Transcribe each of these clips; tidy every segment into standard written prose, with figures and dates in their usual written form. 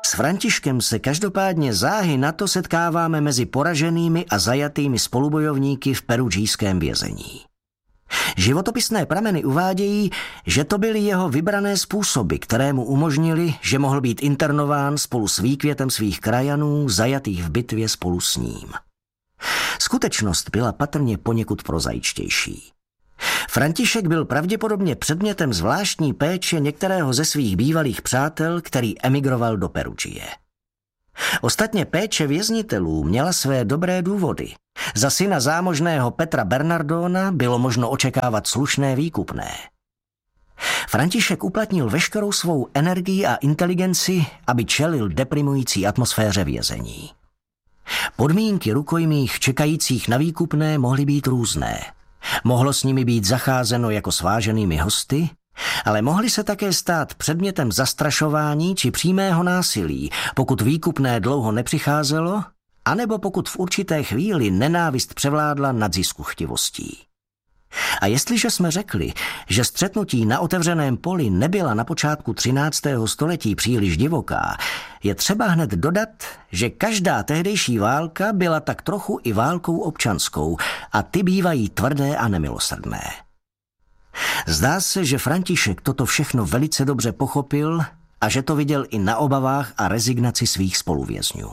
S Františkem se každopádně záhy na to setkáváme mezi poraženými a zajatými spolubojovníky v perugijském vězení. Životopisné prameny uvádějí, že to byly jeho vybrané způsoby, které mu umožnili, že mohl být internován spolu s výkvětem svých krajanů, zajatých v bitvě spolu s ním. Skutečnost byla patrně poněkud prozaičtější. František byl pravděpodobně předmětem zvláštní péče některého ze svých bývalých přátel, který emigroval do Perugie. Ostatně péče věznitelů měla své dobré důvody. Za syna zámožného Petra Bernardona bylo možno očekávat slušné výkupné. František uplatnil veškerou svou energii a inteligenci, aby čelil deprimující atmosféře vězení. Podmínky rukojmích čekajících na výkupné mohly být různé. Mohlo s nimi být zacházeno jako s váženými hosty, ale mohli se také stát předmětem zastrašování či přímého násilí, pokud výkupné dlouho nepřicházelo, anebo pokud v určité chvíli nenávist převládla nad ziskuchtivostí. A jestliže jsme řekli, že střetnutí na otevřeném poli nebyla na počátku 13. století příliš divoká, je třeba hned dodat, že každá tehdejší válka byla tak trochu i válkou občanskou a ty bývají tvrdé a nemilosrdné. Zdá se, že František toto všechno velice dobře pochopil a že to viděl i na obavách a rezignaci svých spoluvězňů.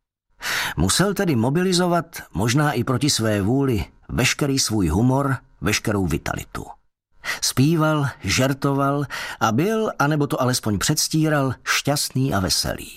Musel tedy mobilizovat, možná i proti své vůli, veškerý svůj humor, veškerou vitalitu. Zpíval, žertoval a byl, anebo to alespoň předstíral, šťastný a veselý.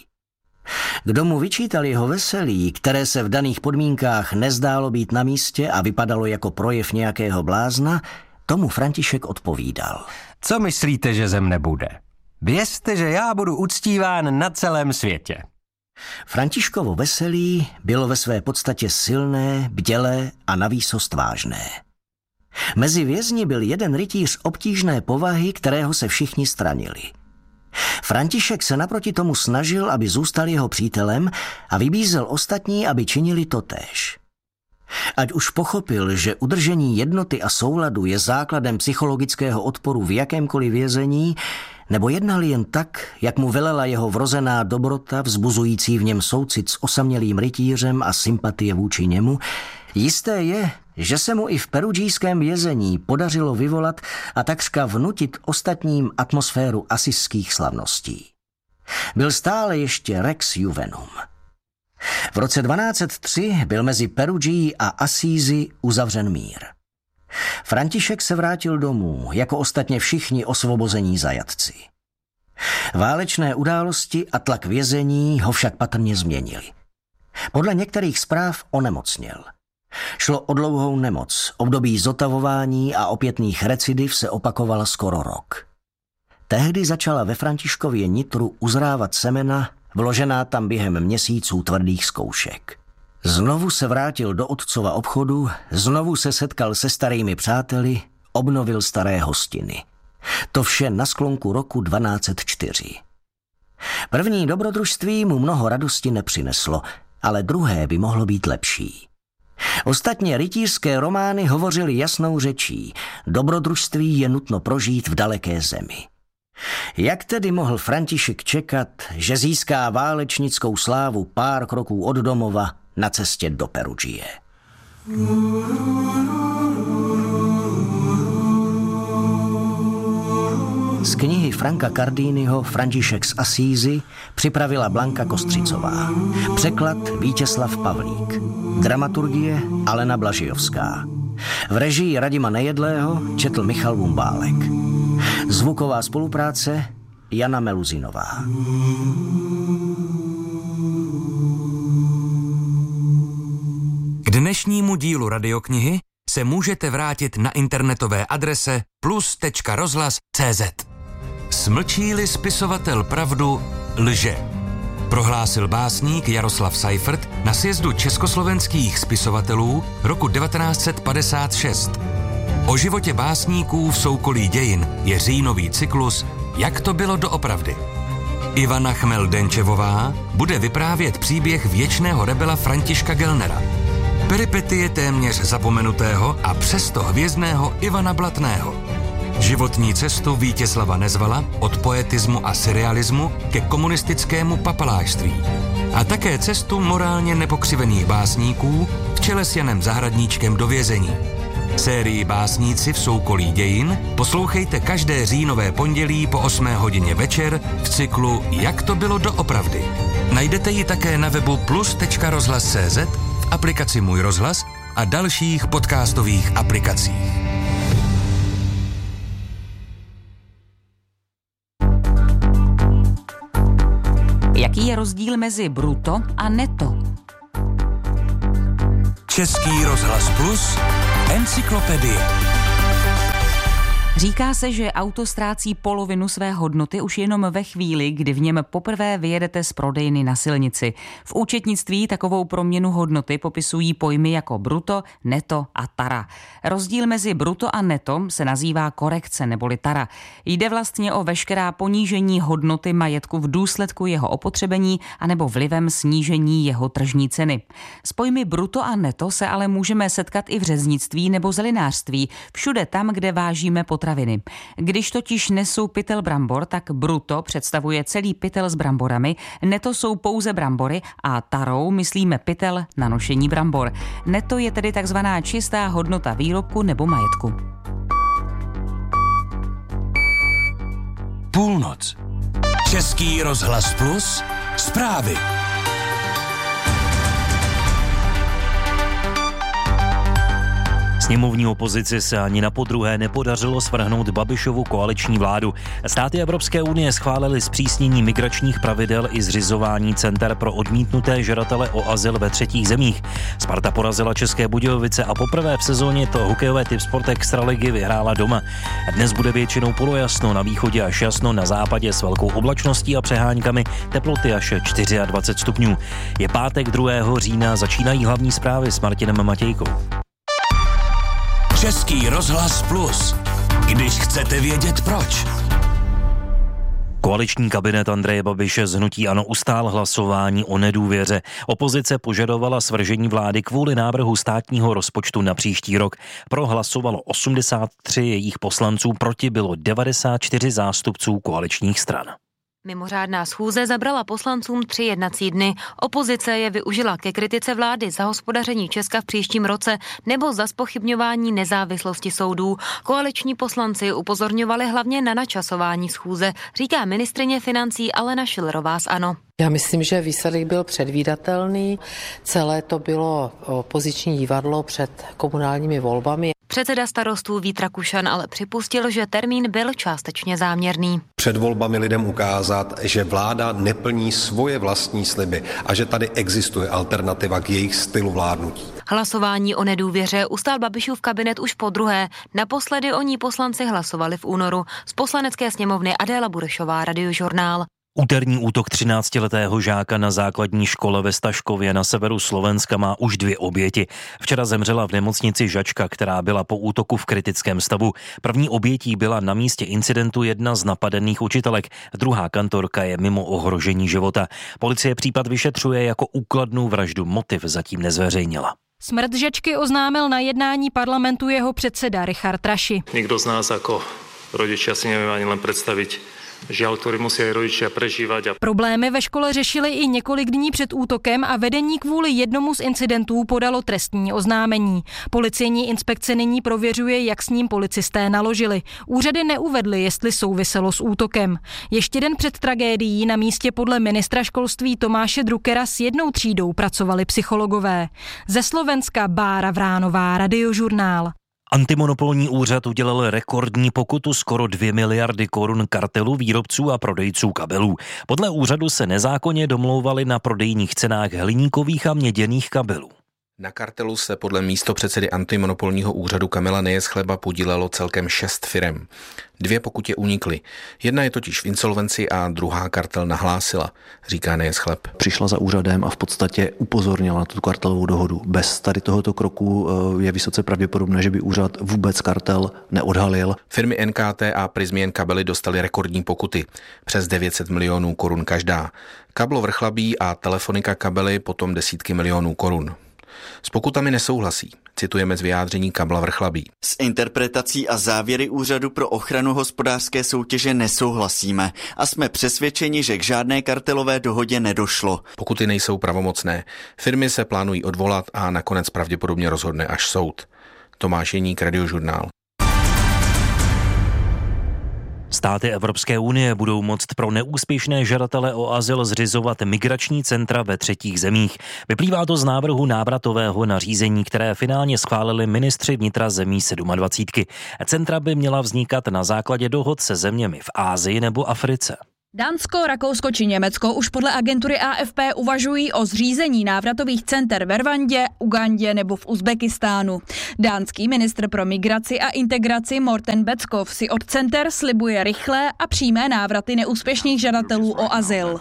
Kdo mu vyčítal jeho veselí, které se v daných podmínkách nezdálo být na místě a vypadalo jako projev nějakého blázna, tomu František odpovídal. Co myslíte, že ze mne bude? Vězte, že já budu uctíván na celém světě. Františkovo veselí bylo ve své podstatě silné, bdělé a navýsost vážné. Mezi vězni byl jeden rytíř obtížné povahy, kterého se všichni stranili. František se naproti tomu snažil, aby zůstal jeho přítelem a vybízel ostatní, aby činili totéž. Ať už pochopil, že udržení jednoty a souladu je základem psychologického odporu v jakémkoliv vězení, nebo jednal jen tak, jak mu velela jeho vrozená dobrota, vzbuzující v něm soucit s osamělým rytířem a sympatie vůči němu, jisté je, že se mu i v perugijském vězení podařilo vyvolat a takřka vnutit ostatním atmosféru asijských slavností. Byl stále ještě Rex Juvenum. V roce 1203 byl mezi Perugií a Asízy uzavřen mír. František se vrátil domů, jako ostatně všichni osvobození zajatci. Válečné události a tlak vězení ho však patrně změnili. Podle některých zpráv onemocněl. Šlo o dlouhou nemoc, období zotavování a opětných recidiv se opakovala skoro rok. Tehdy začala ve Františkově nitru uzrávat semena, vložená tam během měsíců tvrdých zkoušek. Znovu se vrátil do otcova obchodu, znovu se setkal se starými přáteli, obnovil staré hostiny. To vše na sklonku roku 1204. První dobrodružství mu mnoho radosti nepřineslo, ale druhé by mohlo být lepší. Ostatně rytířské romány hovořily jasnou řečí, dobrodružství je nutno prožít v daleké zemi. Jak tedy mohl František čekat, že získá válečnickou slávu pár kroků od domova na cestě do Perugie? Z knihy Franka Cardiniho František z Asízy připravila Blanka Kostřicová. Překlad Vítězslav Pavlík. Dramaturgie Alena Blažijovská. V režii Radima Nejedlého četl Michal Vumbálek. Zvuková spolupráce Jana Meluzinová. K dnešnímu dílu radioknihy se můžete vrátit na internetové adrese plus.rozhlas.cz. Smlčí-li spisovatel pravdu, lže, prohlásil básník Jaroslav Seifert na sjezdu československých spisovatelů roku 1956. O životě básníků v soukolí dějin je říjnový cyklus Jak to bylo doopravdy. Ivana Chmel-Denčevová bude vyprávět příběh věčného rebela Františka Gellnera. Peripetie téměř zapomenutého a přesto hvězdného Ivana Blatného. Životní cestu Vítězslava Nezvala od poetismu a surrealismu ke komunistickému papalášství. A také cestu morálně nepokřivených básníků v čele s Janem Zahradníčkem do vězení. Sérii Básníci v soukolí dějin poslouchejte každé říjnové pondělí po 8 hodině večer v cyklu Jak to bylo doopravdy. Najdete ji také na webu plus.rozhlas.cz, v aplikaci Můj rozhlas a dalších podcastových aplikacích. Jaký je rozdíl mezi bruto a neto? Český rozhlas Plus, encyklopedie. Říká se, že auto ztrácí polovinu své hodnoty už jenom ve chvíli, kdy v něm poprvé vyjedete z prodejny na silnici. V účetnictví takovou proměnu hodnoty popisují pojmy jako bruto, neto a tara. Rozdíl mezi bruto a neto se nazývá korekce neboli tara. Jde vlastně o veškerá ponížení hodnoty majetku v důsledku jeho opotřebení anebo vlivem snížení jeho tržní ceny. S pojmy bruto a neto se ale můžeme setkat i v řeznictví nebo zelinářství, všude tam, kde vážíme potraviny. Když totiž nesou pytel brambor, tak bruto představuje celý pytel s bramborami, neto jsou pouze brambory a tarou myslíme pytel na nošení brambor. Neto je tedy takzvaná čistá hodnota výrobku nebo majetku. Půlnoc. Český rozhlas Plus, zprávy. Sněmovní opozici se ani na podruhé nepodařilo svrhnout Babišovu koaliční vládu. Státy Evropské unie schválily zpřísnění migračních pravidel i zřizování center pro odmítnuté žadatele o azyl ve třetích zemích. Sparta porazila České Budějovice a poprvé v sezóně to hokejové Tipsport Extraligy vyhrála doma. Dnes bude většinou polojasno, na východě až jasno, na západě s velkou oblačností a přeháňkami, teploty až 24 stupňů. Je pátek 2. října, začínají hlavní zprávy s Martinem Matějkou. Český rozhlas Plus. Když chcete vědět proč. Koaliční kabinet Andreje Babiše z hnutí ANO ustál hlasování o nedůvěře. Opozice požadovala svržení vlády kvůli návrhu státního rozpočtu na příští rok. Pro hlasovalo 83 jejich poslanců, proti bylo 94 zástupců koaličních stran. Mimořádná schůze zabrala poslancům 3 jednací dny. Opozice je využila ke kritice vlády za hospodaření Česka v příštím roce nebo za zpochybňování nezávislosti soudů. Koaliční poslanci upozorňovali hlavně na načasování schůze, říká ministryně financí Alena Schillerová z ANO. Já myslím, že výsledek byl předvídatelný. Celé to bylo opoziční divadlo před komunálními volbami. Předseda Starostů Vít Rakušan ale připustil, že termín byl částečně záměrný. Před volbami lidem ukázat, že vláda neplní svoje vlastní sliby a že tady existuje alternativa k jejich stylu vládnutí. Hlasování o nedůvěře ustál Babišův kabinet už podruhé. Naposledy o ní poslanci hlasovali v únoru. Z Poslanecké sněmovny Adéla Burešová, Radiožurnál. Úterní útok 13letého žáka na základní škole ve Staškově na severu Slovenska má už 2 oběti. Včera zemřela v nemocnici žačka, která byla po útoku v kritickém stavu. První obětí byla na místě incidentu jedna z napadených učitelek. Druhá kantorka je mimo ohrožení života. Policie případ vyšetřuje jako úkladnou vraždu. Motiv zatím nezveřejnila. Smrt žačky oznámil na jednání parlamentu jeho předseda Richard Raši. Nikdo z nás ako rodičia si nevie ani len predstaviť žiaľ, ktorý musí aj rodičia prežívať. Problémy ve škole řešili i několik dní před útokem a vedení kvůli jednomu z incidentů podalo trestní oznámení. Policejní inspekce nyní prověřuje, jak s ním policisté naložili. Úřady neuvedly, jestli souviselo s útokem. Ještě den před tragédií na místě podle ministra školství Tomáše Druckera s 1 třídou pracovali psychologové. Ze Slovenska Bára Vránová, Radiožurnál. Antimonopolní úřad udělal rekordní pokutu skoro 2 miliardy korun kartelu výrobců a prodejců kabelů. Podle úřadu se nezákonně domlouvali na prodejních cenách hliníkových a měděných kabelů. Na kartelu se podle místopředsedy antimonopolního úřadu Kamila Nejeschleba podílelo celkem 6 firem. 2 pokutě unikly. Jedna je totiž v insolvenci a druhá kartel nahlásila, říká Nejeschleb. Přišla za úřadem a v podstatě upozornila na tu kartelovou dohodu. Bez tady tohoto kroku je vysoce pravděpodobné, že by úřad vůbec kartel neodhalil. Firmy NKT a Prysmian kabely dostaly rekordní pokuty. Přes 900 milionů korun každá. Kablo Vrchlabí a Telefonika kabely potom desítky milionů korun. S pokutami nesouhlasí. Citujeme z vyjádření Kabla Vrchlabí. S interpretací a závěry Úřadu pro ochranu hospodářské soutěže nesouhlasíme a jsme přesvědčeni, že k žádné kartelové dohodě nedošlo. Pokuty nejsou pravomocné. Firmy se plánují odvolat a nakonec pravděpodobně rozhodne až soud. Tomáš Jeník, Radiožurnál. Státy Evropské unie budou moct pro neúspěšné žadatele o azyl zřizovat migrační centra ve třetích zemích. Vyplývá to z návrhu návratového nařízení, které finálně schválili ministři vnitra zemí 27. Centra by měla vznikat na základě dohod se zeměmi v Asii nebo Africe. Dánsko, Rakousko či Německo už podle agentury AFP uvažují o zřízení návratových center ve Rwandě, Ugandě nebo v Uzbekistánu. Dánský ministr pro migraci a integraci Morten Beckov si od center slibuje rychlé a přímé návraty neúspěšných žadatelů o azyl.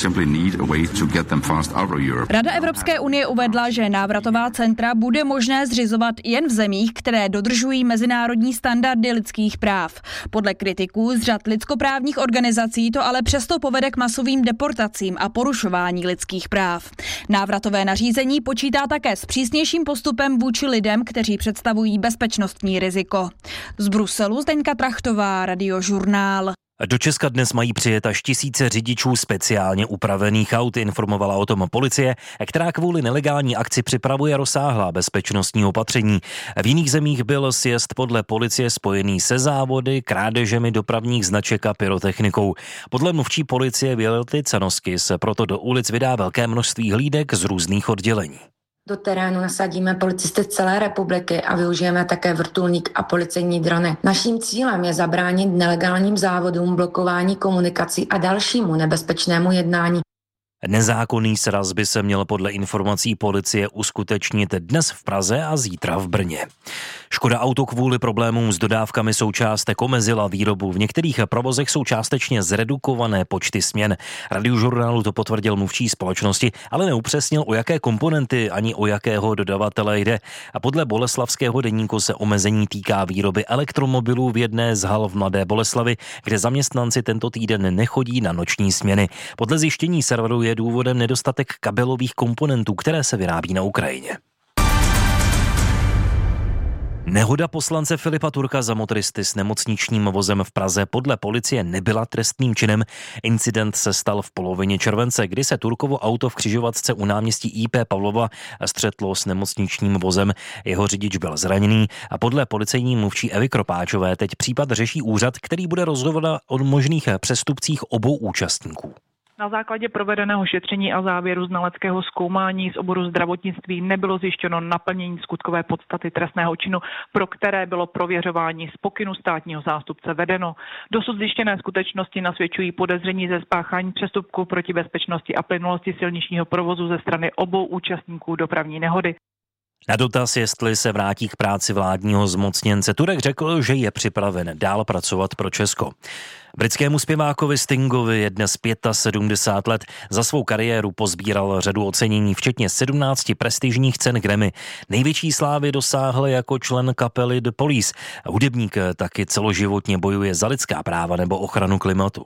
Rada Evropské unie uvedla, že návratová centra bude možné zřizovat jen v zemích, které dodržují mezinárodní standardy lidských práv. Podle kritiků z řad lidskoprávních organizací to ale přesto povede k masovým deportacím a porušování lidských práv. Návratové nařízení počítá také s přísnějším postupem vůči lidem, kteří představují bezpečnostní riziko. Z Bruselu Zdeňka Trachtová, Radiožurnál. Do Česka dnes mají přijet až 1000 řidičů speciálně upravených aut, informovala o tom policie, která kvůli nelegální akci připravuje rozsáhlá bezpečnostní opatření. V jiných zemích byl sjezd podle policie spojený se závody, krádežemi dopravních značek a pyrotechnikou. Podle mluvčí policie Violety Canosky se proto do ulic vydá velké množství hlídek z různých oddělení. Do terénu nasadíme policisty z celé republiky a využijeme také vrtulník a policejní drony. Naším cílem je zabránit nelegálním závodům, blokování komunikací a dalšímu nebezpečnému jednání. Nezákonný sraz by se měl podle informací policie uskutečnit dnes v Praze a zítra v Brně. Škoda Auto kvůli problémům s dodávkami součástek omezila výrobu. V některých provozech jsou částečně zredukované počty směn. Radiožurnálu to potvrdil mluvčí společnosti, ale neupřesnil, o jaké komponenty ani o jakého dodavatele jde. A podle Boleslavského deníku se omezení týká výroby elektromobilů v jedné z hal v Mladé Boleslavi, kde zaměstnanci tento týden nechodí na noční směny. Podle zjištění serveru je důvodem nedostatek kabelových komponentů, které se vyrábí na Ukrajině. Nehoda poslance Filipa Turka za motoristy s nemocničním vozem v Praze podle policie nebyla trestným činem. Incident se stal v polovině července, kdy se Turkovo auto v křižovatce u náměstí IP Pavlova střetlo s nemocničním vozem. Jeho řidič byl zraněný a podle policejní mluvčí Evy Kropáčové teď případ řeší úřad, který bude rozhodovat o možných přestupcích obou účastníků. Na základě provedeného šetření a závěru znaleckého zkoumání z oboru zdravotnictví nebylo zjištěno naplnění skutkové podstaty trestného činu, pro které bylo prověřování z pokynu státního zástupce vedeno. Dosud zjištěné skutečnosti nasvědčují podezření ze spáchání přestupku proti bezpečnosti a plynulosti silničního provozu ze strany obou účastníků dopravní nehody. Na dotaz, jestli se vrátí k práci vládního zmocněnce, Turek řekl, že je připraven dál pracovat pro Česko. Britskému zpěvákovi Stingovi je dnes 75 let. Za svou kariéru pozbíral řadu ocenění, včetně 17 prestižních cen Grammy. Největší slávy dosáhl jako člen kapely The Police. Hudebník taky celoživotně bojuje za lidská práva nebo ochranu klimatu.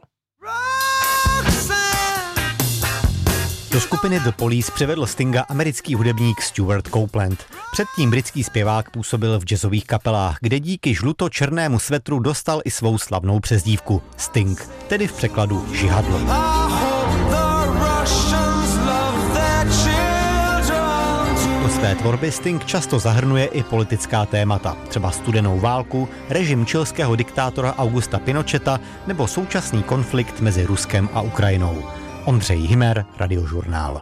Do skupiny The Police přivedl Stinga americký hudebník Stuart Copeland. Předtím britský zpěvák působil v jazzových kapelách, kde díky žluto-černému svetru dostal i svou slavnou přezdívku Sting, tedy v překladu žihadlo. Do své tvorby Sting často zahrnuje i politická témata, třeba studenou válku, režim chilského diktátora Augusta Pinocheta nebo současný konflikt mezi Ruskem a Ukrajinou. Ondřej Himer, Radiožurnál.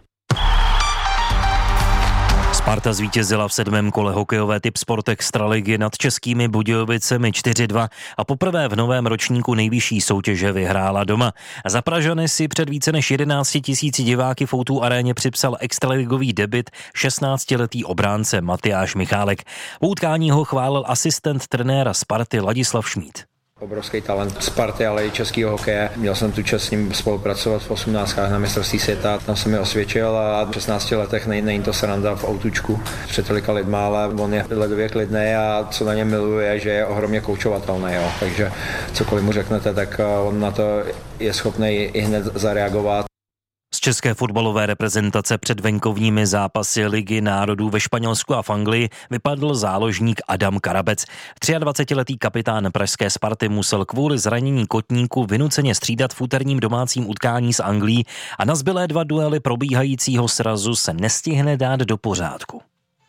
Sparta zvítězila v 7. kole hokejové Tipsport Extraligy nad Českými Budějovicemi 4-2 a poprvé v novém ročníku nejvyšší soutěže vyhrála doma. Za Pražany si před více než 11 000 diváky v O2 aréně připsal extraligový debut 16letý obránce Matyáš Michálek. Po utkání ho chválil asistent trenéra Sparty Ladislav Šmíd. Obrovský talent Sparty, ale i českého hokeje. Měl jsem tu čest s ním spolupracovat v 18. na mistrovství světa. Tam jsem mi osvědčil a v 16 letech není to sranda v autučku před tolika lidma, ale on je ledově klidný a co na něm miluje, je, že je ohromně koučovatelný. Jo. Takže cokoliv mu řeknete, tak on na to je schopný i hned zareagovat. Z české fotbalové reprezentace před venkovními zápasy Ligy národů ve Španělsku a v Anglii vypadl záložník Adam Karabec. 23letý kapitán pražské Sparty musel kvůli zranění kotníku vynuceně střídat v úterním domácím utkání s Anglií a na zbylé 2 duely probíhajícího srazu se nestihne dát do pořádku.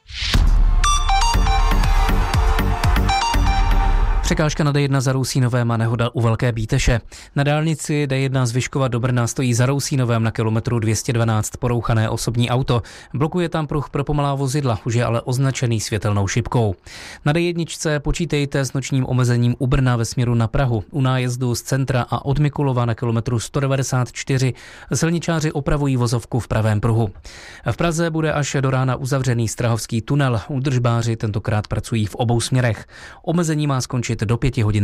Překážka na D1 za Rousínovém a nehoda u Velké Bíteše. Na dálnici D1 z Vyškova do Brna stojí za Rousínovém na kilometru 212 porouchané osobní auto. Blokuje tam pruh pro pomalá vozidla, už je ale označený světelnou šipkou. Na D1 počítejte s nočním omezením u Brna ve směru na Prahu. U nájezdu z centra a od Mikulova na kilometru 194 silničáři opravují vozovku v pravém pruhu. V Praze bude až do rána uzavřený Strahovský tunel. Údržbáři tentokrát pracují v obou směrech. Omezení má skončit do 5 hodin